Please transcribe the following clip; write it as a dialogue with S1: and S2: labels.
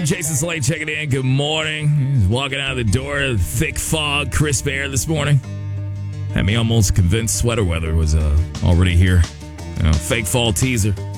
S1: AM. Jason Slade checking in. Good morning. He's walking out of the door. Thick fog, crisp air this morning. Had me almost convinced sweater weather was already here. Fake fall teaser.